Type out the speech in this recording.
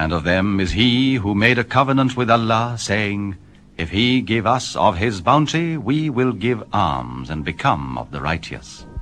And of them is he who made a covenant with Allah, saying, If he give us of his bounty, we will give alms and become of the righteous.